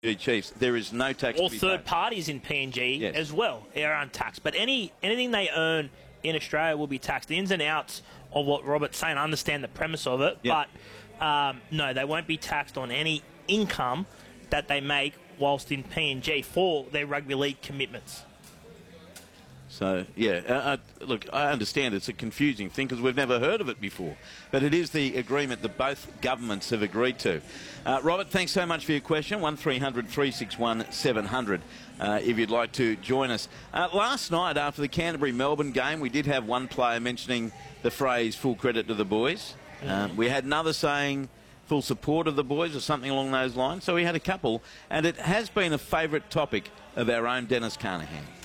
Chiefs, there is no tax Or to be third paid. parties in PNG Yes. as well are untaxed. But anything they earn in Australia will be taxed. The ins and outs of what Robert's saying, I understand the premise of it, Yep. but no, they won't be taxed on any income that they make whilst in PNG for their rugby league commitments. So, yeah, look, I understand it's a confusing thing because we've never heard of it before. But it is the agreement that both governments have agreed to. Robert, thanks so much for your question. 1300 361 700 if you'd like to join us. Last night, after the Canterbury-Melbourne game, we did have one player mentioning the phrase full credit to the boys. We had another saying full support of the boys or something along those lines. So we had a couple. And it has been a favourite topic of our own Dennis Carnahan.